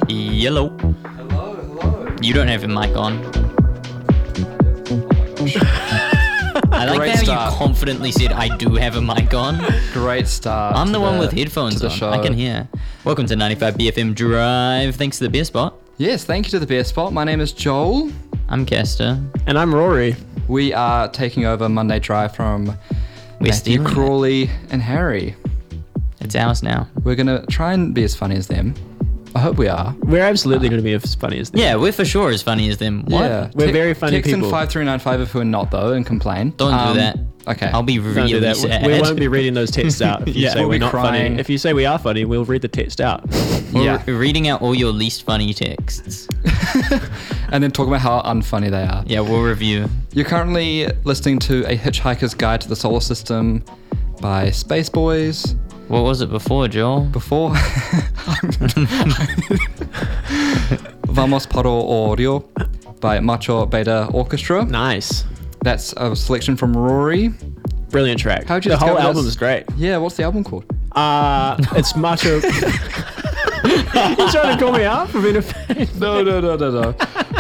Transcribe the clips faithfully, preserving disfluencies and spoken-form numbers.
Yellow. Hello, hello. You don't have a mic on. I like Great how start. you confidently said I do have a mic on. Great start. I'm the to one with headphones to the on. show. I can hear. Welcome to ninety-five B F M Drive. Thanks to the beer spot. Yes, thank you to the Beer Spot. My name is Joel. I'm Kester. And I'm Rory. We are taking over Monday Drive from We're Matthew stealing it. Crawley and Harry. It's ours now. We're going to try and be as funny as them. I hope we are. We're absolutely going to be as funny as them. Yeah, we're for sure as funny as them. What? Yeah. We're very funny text people. in five three nine five if we're not, though, and complain. Don't Um, do that. Okay. I'll be Don't really do that. sad. We won't be reading those texts out if you Yeah. say We'll we're be not crying. funny. If you say we are funny, we'll read the text out. We're Yeah. re- reading out all your least funny texts. And then talk about how unfunny they are. Yeah, we'll review. You're currently listening to A Hitchhiker's Guide to the Solar System by Space Boys. What was it before, Joel? Before Vamos para Audio by Macho Beta Orchestra. Nice. That's a selection from Rory. Brilliant track. How'd you the whole discover this? album is great. Yeah, what's the album called? Uh, it's Macho... You trying to call me out for being a fan? No, no, no, no, no.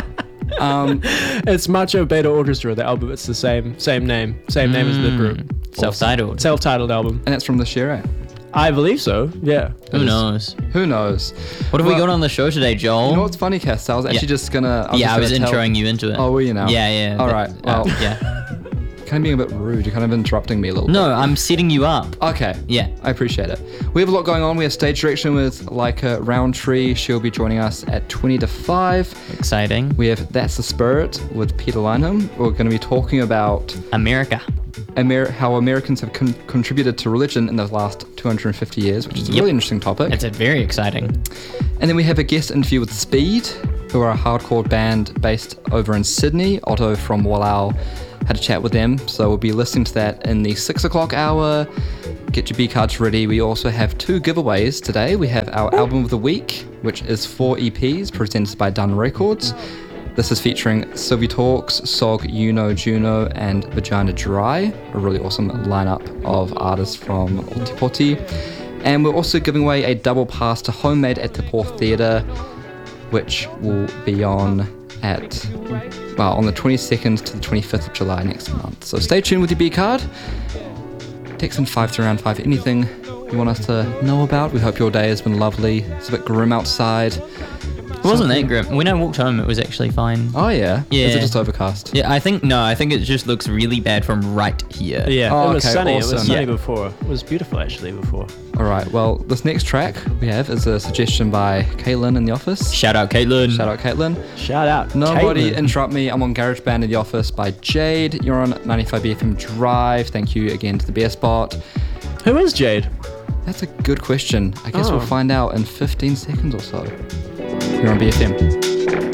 um, It's Macho Beta Orchestra, the album. It's the same same name. Same name as the group. Self-titled. Self-titled album. and it's from this year, eh? I believe so, yeah. Who knows? Who knows? What have we Well, got on the show today, Joel? You know what's funny, Cass? I was actually Yeah. just gonna. I was yeah, just I was gonna tell- introing you into it. Oh, were you now? Yeah, yeah. All that- right. uh, Well, yeah. kind of being a bit rude. You're kind of interrupting me a little No, I'm setting you up. bit. Okay. Yeah. I appreciate it. We have a lot going on. We have stage direction with Leica Roundtree. She'll be joining us at twenty to five. Exciting. We have That's the Spirit with Peter Lineham. We're going to be talking about America. Amer- how Americans have con- contributed to religion in the last two hundred fifty years, which is a Yep. really interesting topic. It's a very exciting. And then we have a guest interview with Speed, who are a hardcore band based over in Sydney. Otto from Wallow had a chat with them, so we'll be listening to that in the six o'clock hour. Get your B cards ready. We also have two giveaways today. We have our album of the week, which is four E Ps presented by Dun Records. This is featuring Sylvie Talks, Sog, Uno, Juno, and Vagina Dry, a really awesome lineup of artists from Otipoti. And we're also giving away a double pass to Homemade at the Porth Theatre, which will be on at, well, on the twenty-second to the twenty-fifth of July next month. So stay tuned with your B card. Text in five three nine five anything you want us to know about. We hope your day has been lovely. It's a bit grim outside. It wasn't that grim. When I walked home, it was actually fine. Oh yeah? Yeah. Is it just overcast? Yeah, I think, no, I think it just looks really bad from right here. Yeah, Oh, it was okay, sunny. It awesome. was sunny Yeah. before. It was beautiful, actually, before. All right. Well, this next track we have is a suggestion by Caitlin in the office. Shout out, Caitlin. Shout out, Caitlin. Shout out. Nobody Caitlin. Interrupt Me. I'm on GarageBand in the office by Jade. You're on ninety-five B F M Drive. Thank you again to the Beer Spot. Who is Jade? That's a good question. I guess Oh. we'll find out in fifteen seconds or so. You're on B F M.